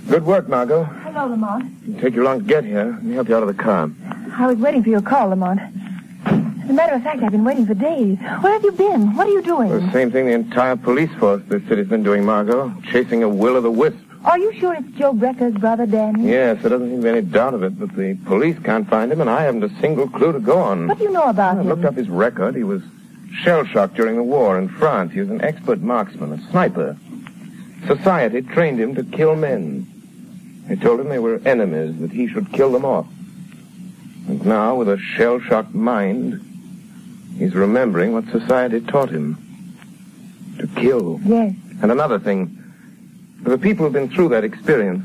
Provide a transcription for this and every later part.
Good work, Margot. Hello, Lamont. It'll take you long to get here. Let me help you out of the car. I was waiting for your call, Lamont. As a matter of fact, I've been waiting for days. Where have you been? What are you doing? The same thing the entire police force this city's been doing, Margot. Chasing a will-o'-the-wisp. Are you sure it's Joe Brecker's brother, Danny? Yes, there doesn't seem to be any doubt of it, but the police can't find him, and I haven't a single clue to go on. What do you know about him? I looked up his record. He was shell-shocked during the war in France. He was an expert marksman, a sniper. Society trained him to kill men. They told him they were enemies, that he should kill them off. And now, with a shell-shocked mind, he's remembering what society taught him. To kill. Yes. And another thing, for the people who've been through that experience,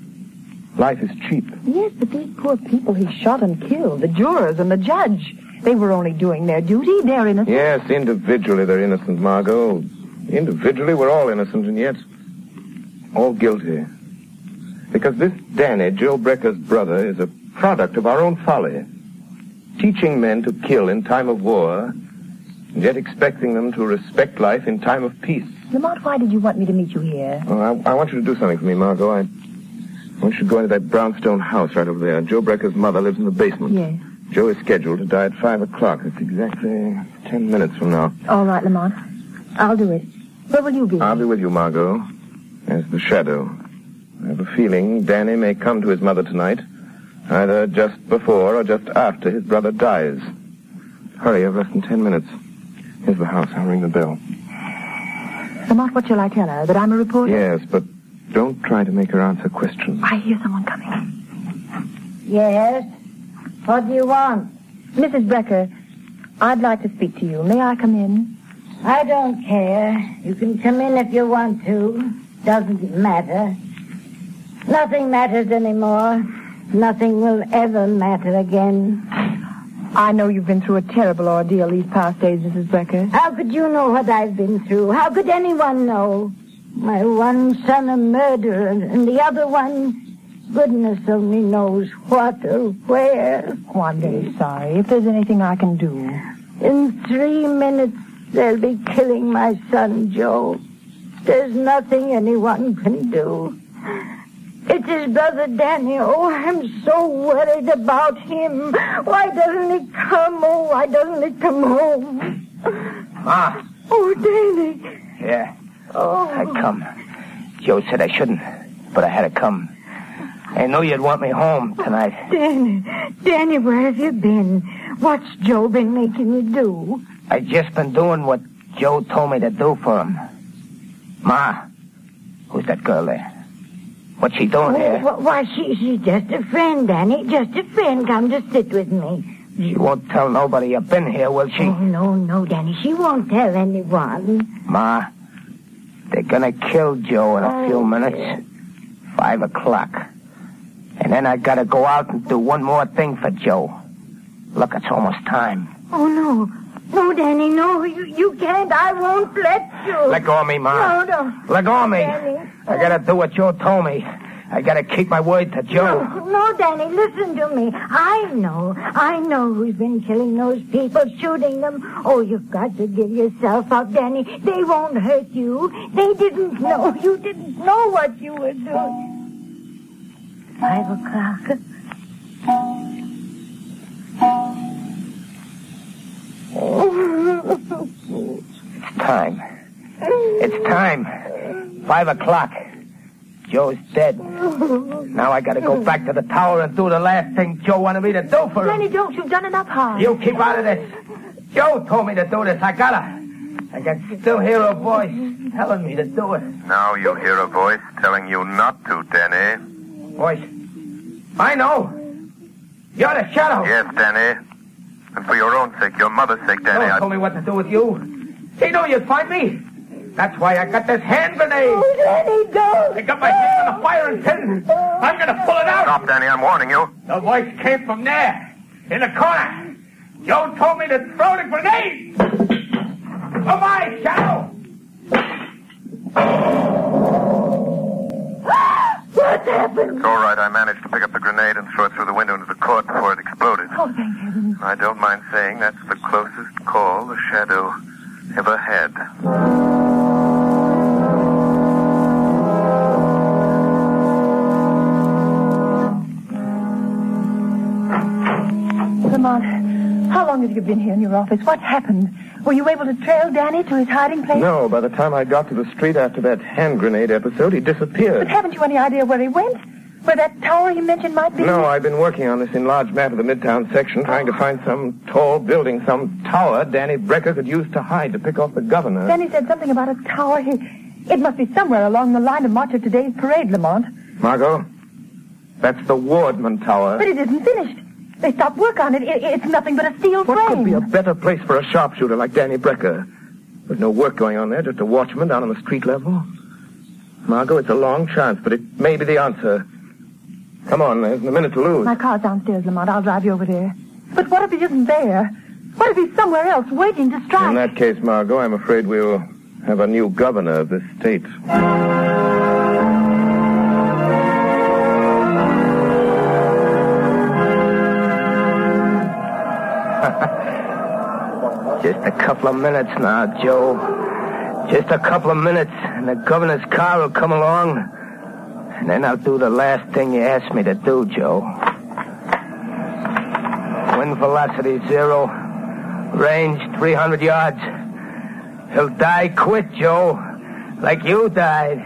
life is cheap. Yes, but these poor people he shot and killed, the jurors and the judge, they were only doing their duty. They're innocent. Yes, individually they're innocent, Margot. Individually we're all innocent, and yet all guilty. Because this Danny, Joe Brecker's brother, is a product of our own folly. Teaching men to kill in time of war, and yet expecting them to respect life in time of peace. Lamont, why did you want me to meet you here? Oh, I want you to do something for me, Margot. I want you to go into that brownstone house right over there. Joe Brecker's mother lives in the basement. Yes. Joe is scheduled to die at 5 o'clock. It's exactly 10 minutes from now. All right, Lamont. I'll do it. Where will you be? I'll be with you, Margot, as the shadow. I have a feeling Danny may come to his mother tonight, either just before or just after his brother dies. Hurry, I've less than 10 minutes. Here's the house. I'll ring the bell. Lamont, what shall I tell her? That I'm a reporter? Yes, but don't try to make her answer questions. I hear someone coming. Yes? What do you want? Mrs. Brecker, I'd like to speak to you. May I come in? I don't care. You can come in if you want to. Doesn't matter. Nothing matters anymore. Nothing will ever matter again. I know you've been through a terrible ordeal these past days, Mrs. Brecker. How could you know what I've been through? How could anyone know? My one son a murderer, and the other one, goodness only knows what or where. Oh, I'm very sorry. If there's anything I can do. In 3 minutes, they'll be killing my son, Joe. There's nothing anyone can do. It's his brother, Danny. Oh, I'm so worried about him. Why doesn't he come? Oh, why doesn't he come home? Ma. Oh, Danny. Yeah. Oh. I'd come. Joe said I shouldn't, but I had to come. I knew you'd want me home tonight. Danny, where have you been? What's Joe been making you do? I just been doing what Joe told me to do for him. Ma, who's that girl there? What's she doing here? Why, she's just a friend, Danny. Just a friend. Come to sit with me. She won't tell nobody you've been here, will she? Oh, no, Danny. She won't tell anyone. Ma, they're gonna kill Joe in a few minutes. 5 o'clock. And then I gotta go out and do one more thing for Joe. Look, it's almost time. Oh, no. No, Danny, no. You can't. I won't let you. Let go of me, Ma. No. Let go of me. Danny. I gotta do what Joe told me. I gotta keep my word to Joe. No, Danny, listen to me. I know who's been killing those people, shooting them. Oh, you've got to give yourself up, Danny. They won't hurt you. They didn't know. You didn't know what you were doing. 5 o'clock. It's time. It's time. 5 o'clock. Joe's dead. Now I gotta go back to the tower and do the last thing Joe wanted me to do for him. Danny, don't. You've done enough harm. You keep out of this. Joe told me to do this. I can still hear a voice telling me to do it. Now you hear a voice telling you not to, Danny. Voice? I know. You're the shadow. Yes, Danny. And for your own sake, your mother's sake, Danny, Joe told me what to do with you. He knew you'd find me. That's why I got this hand grenade. Oh, Danny, don't. I got my hand on the firing pin. I'm going to pull it out. Stop, Danny, I'm warning you. The voice came from there, in the corner. Joe told me to throw the grenade. Bye-bye, Shadow. What happened? It's all right. I managed to pick up the grenade and throw it through the window into the court before it exploded. Oh, thank heaven. I don't mind saying that's the closest call the Shadow ever had. long have you been here in your office? What's happened? Were you able to trail Danny to his hiding place? No, by the time I got to the street after that hand grenade episode, he disappeared. But haven't you any idea where he went? Where that tower you mentioned might be? No, I've been working on this enlarged map of the Midtown section, trying to find some tall building, some tower Danny Brecker could use to hide to pick off the governor. Danny said something about a tower. It must be somewhere along the line of march of today's parade, Lamont. Margot, that's the Wardman Tower. But it isn't finished. They stopped work on it. It's nothing but a steel frame. What could be a better place for a sharpshooter like Danny Brecker? There's no work going on there, just a watchman down on the street level. Margot, it's a long chance, but it may be the answer. Come on, there's a minute to lose. My car's downstairs, Lamont. I'll drive you over there. But what if he isn't there? What if he's somewhere else waiting to strike? In that case, Margot, I'm afraid we'll have a new governor of this state. Just a couple of minutes now, Joe. Just a couple of minutes, and the governor's car will come along. And then I'll do the last thing you asked me to do, Joe. Wind velocity 0. Range 300 yards. He'll die quick, Joe. Like you died.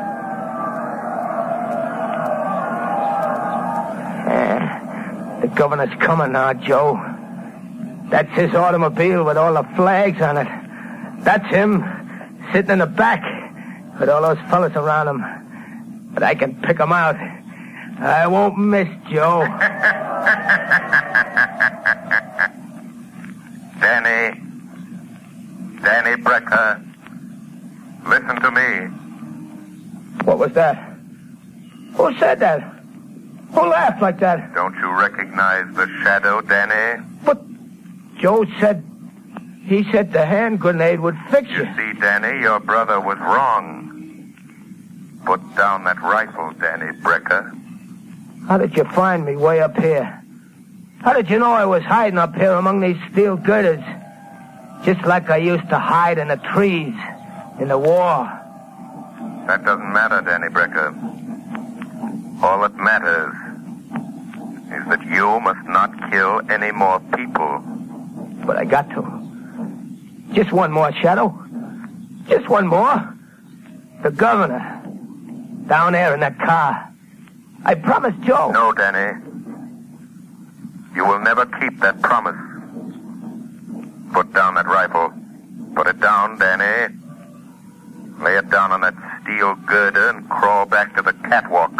The governor's coming now, Joe. That's his automobile with all the flags on it. That's him sitting in the back with all those fellas around him. But I can pick them out. I won't miss, Joe. Danny Brecker, listen to me. What was that? Who said that? Who laughed like that? Don't you recognize the shadow, Danny? But Joe said... He said the hand grenade would fix you. You see, Danny, your brother was wrong. Put down that rifle, Danny Brecker. How did you find me way up here? How did you know I was hiding up here among these steel girders? Just like I used to hide in the trees in the war. That doesn't matter, Danny Brecker. All that matters is that you must not kill any more people. But I got to. Just one more, Shadow. Just one more. The governor. Down there in that car. I promised Joe. No, Danny. You will never keep that promise. Put down that rifle. Put it down, Danny. Lay it down on that steel girder and crawl back to the catwalk.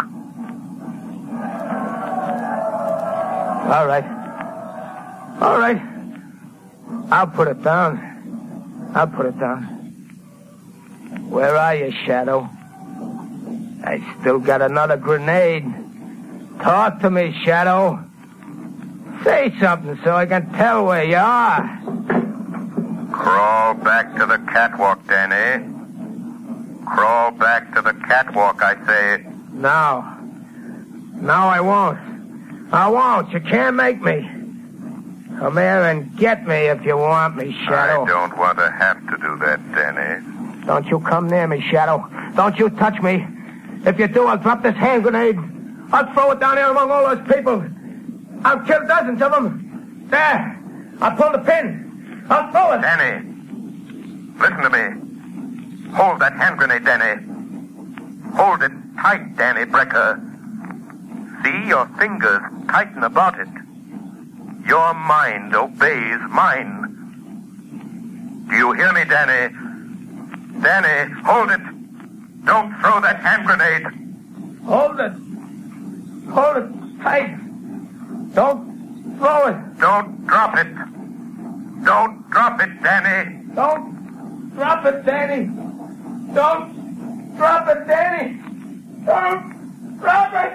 All right. All right. I'll put it down. I'll put it down. Where are you, Shadow? I still got another grenade. Talk to me, Shadow. Say something so I can tell where you are. Crawl back to the catwalk, Danny. Crawl back to the catwalk, I say. No. No, I won't. I won't. You can't make me. Come here and get me if you want me, Shadow. I don't want to have to do that, Danny. Don't you come near me, Shadow. Don't you touch me. If you do, I'll drop this hand grenade. I'll throw it down here among all those people. I'll kill dozens of them. There. I'll pull the pin. I'll throw it. Danny, listen to me. Hold that hand grenade, Danny. Hold it tight, Danny Brecker. See, your fingers tighten about it. Your mind obeys mine. Do you hear me, Danny? Danny, hold it. Don't throw that hand grenade. Hold it. Hold it tight. Don't throw it. Don't drop it. Don't drop it, Danny. Don't drop it, Danny. Don't drop it, Danny. Don't drop it.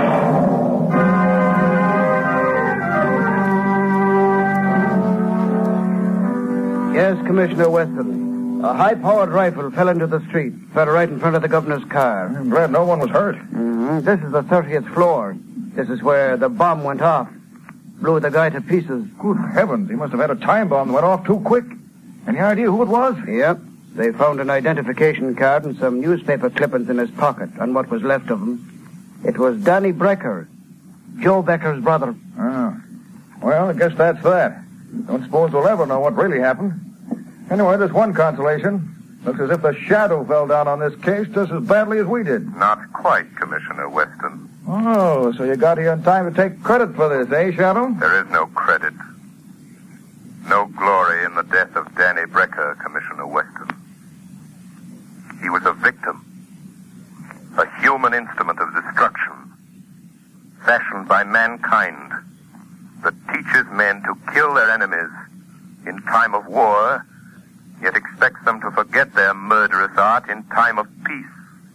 Yes, Commissioner Weston. A high-powered rifle fell into the street, fell right in front of the governor's car. I'm glad no one was hurt. Mm-hmm. This is the 30th floor. This is where the bomb went off. Blew the guy to pieces. Good heavens, he must have had a time bomb that went off too quick. Any idea who it was? Yep. They found an identification card and some newspaper clippings in his pocket, and what was left of him. It was Danny Brecker, Joe Becker's brother. Oh. Well, I guess that's that. Don't suppose we'll ever know what really happened. Anyway, there's one consolation. Looks as if the shadow fell down on this case just as badly as we did. Not quite, Commissioner Weston. Oh, so you got here in time to take credit for this, eh, Shadow? There is no credit. No glory in the death of Danny Brecker, Commissioner Weston. He was a victim. A human instrument of destruction. Fashioned by mankind that teaches men to kill their enemies in time of war, yet expects them to forget their murderous art in time of peace.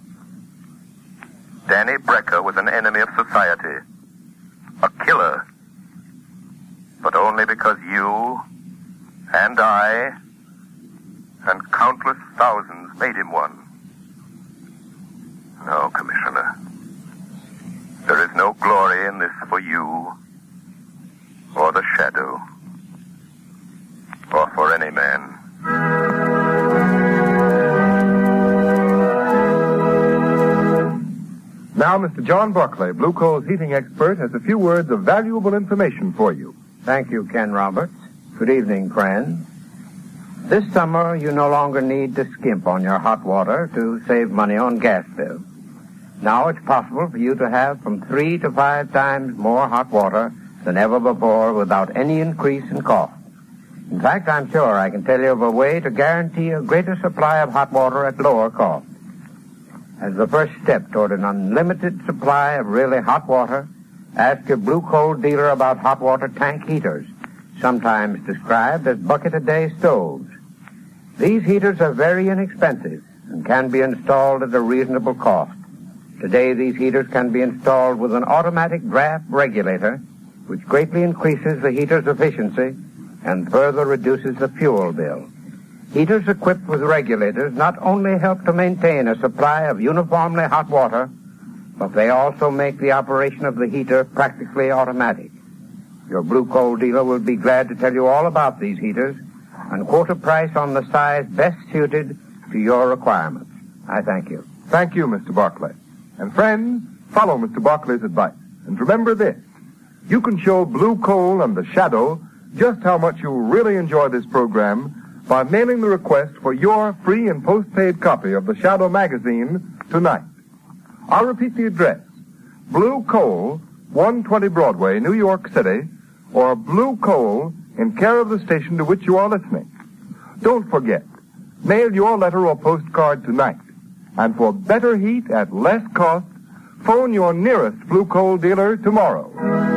Danny Brecker was an enemy of society, a killer, but only because you and I and countless thousands made him one. No, Commissioner, there is no glory in this for you, or the Shadow, or for any man. Now, Mr. John Barclay, Blue Coal's heating expert, has a few words of valuable information for you. Thank you, Ken Roberts. Good evening, friends. This summer, you no longer need to skimp on your hot water to save money on gas bills. Now it's possible for you to have from 3 to 5 times more hot water than ever before without any increase in cost. In fact, I'm sure I can tell you of a way to guarantee a greater supply of hot water at lower cost. As the first step toward an unlimited supply of really hot water, ask your Blue Coal dealer about hot water tank heaters, sometimes described as bucket-a-day stoves. These heaters are very inexpensive and can be installed at a reasonable cost. Today, these heaters can be installed with an automatic draft regulator, which greatly increases the heater's efficiency and further reduces the fuel bill. Heaters equipped with regulators not only help to maintain a supply of uniformly hot water, but they also make the operation of the heater practically automatic. Your Blue Coal dealer will be glad to tell you all about these heaters and quote a price on the size best suited to your requirements. I thank you. Thank you, Mr. Barclay. And friends, follow Mr. Barclay's advice. And remember this, you can show Blue Coal and the Shadow just how much you really enjoy this program by mailing the request for your free and postpaid copy of the Shadow magazine tonight. I'll repeat the address. Blue Coal, 120 Broadway, New York City, or Blue Coal in care of the station to which you are listening. Don't forget, mail your letter or postcard tonight. And for better heat at less cost, phone your nearest Blue Coal dealer tomorrow.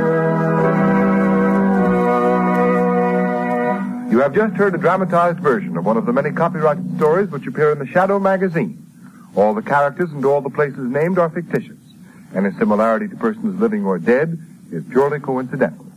You have just heard a dramatized version of one of the many copyrighted stories which appear in the Shadow magazine. All the characters and all the places named are fictitious. Any similarity to persons living or dead is purely coincidental.